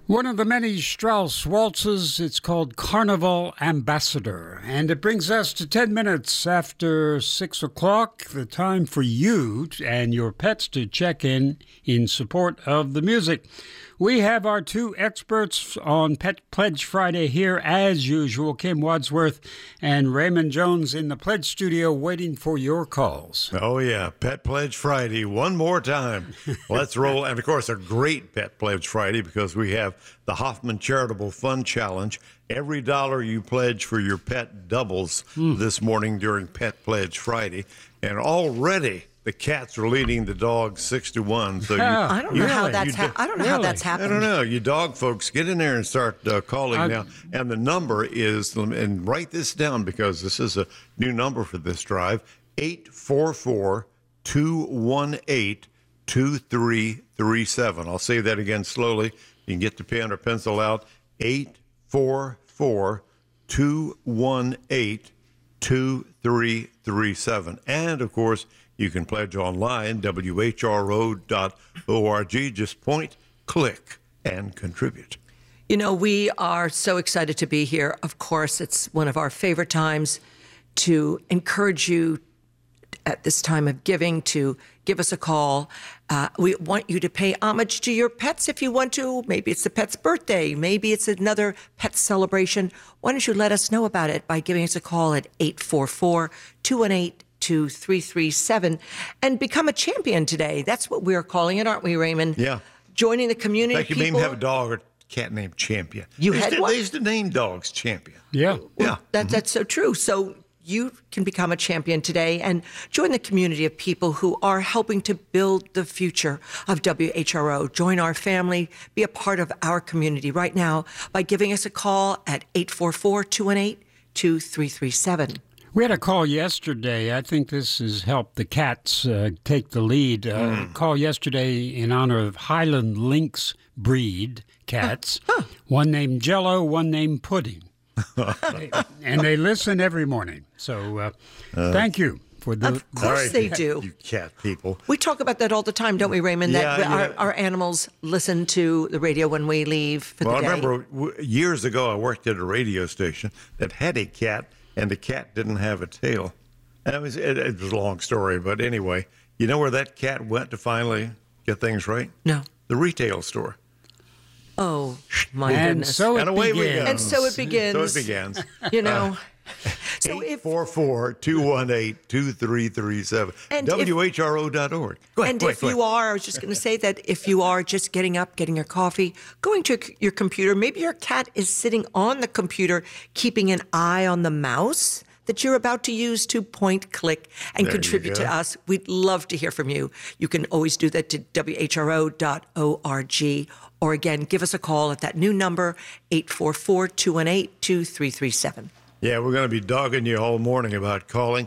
One of the many Strauss waltzes, it's called Carnival Ambassador, and it brings us to 10 minutes after 6 o'clock, the time for you and your pets to check in support of the music. We have our two experts on Pet Pledge Friday here, as usual, Kim Wadsworth and Raymond Jones in the Pledge Studio waiting for your calls. Oh, yeah, Pet Pledge Friday, one more time. Let's roll. And, of course, a great Pet Pledge Friday because we have the Hoffman Charitable Fund Challenge. Every dollar you pledge for your pet doubles this morning during Pet Pledge Friday. And already the cats are leading the dogs 6-1. So I don't know how that's happened. I don't know. You dog folks, get in there and start calling now. And the number is, and write this down because this is a new number for this drive, 844-218-2337. I'll say that again slowly. You can get the pen or pencil out. 844-218-2337. And, of course, you can pledge online, whro.org. Just point, click, and contribute. You know, we are so excited to be here. Of course, it's one of our favorite times to encourage you at this time of giving to give us a call. We want you to pay homage to your pets if you want to. Maybe it's the pet's birthday. Maybe it's another pet celebration. Why don't you let us know about it by giving us a call at 844-218-2337 and become a champion today. That's what we're calling it, aren't we, Raymond? Yeah. Joining the community. In fact, you may even have a dog or cat named Champion. They used to name dogs Champion. Yeah. Well, that's so true. So you can become a champion today and join the community of people who are helping to build the future of WHRO. Join our family, be a part of our community right now by giving us a call at 844-218-2337. We had a call yesterday. I think this has helped the cats take the lead. Call yesterday in honor of Highland Lynx breed cats. One named Jello, one named Pudding. And they listen every morning. So thank you for the. Of course they do. You cat people. We talk about that all the time, don't we, Raymond? That our animals listen to the radio when we leave for the day. I remember years ago I worked at a radio station that had a cat, and the cat didn't have a tail. And it was a long story, but anyway, you know where that cat went to finally get things right? No. The retail store. Oh, my goodness. So and so it begins. You know. So 844-218-2337. WHRO.org. You are, I was just going to say that if you are just getting up, getting your coffee, going to your computer, maybe your cat is sitting on the computer, keeping an eye on the mouse that you're about to use to point, click, and contribute to us. We'd love to hear from you. You can always do that to WHRO.org. Or again, give us a call at that new number, 844-218-2337. Yeah, we're going to be dogging you all morning about calling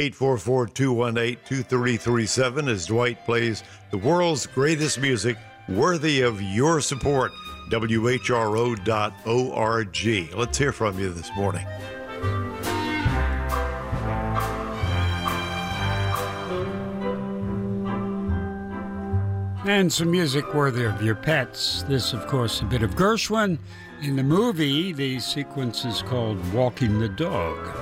844-218-2337 as Dwight plays the world's greatest music worthy of your support. WHRO.org. Let's hear from you this morning. And some music worthy of your pets. This, of course, a bit of Gershwin. In the movie, the sequence is called Walking the Dog.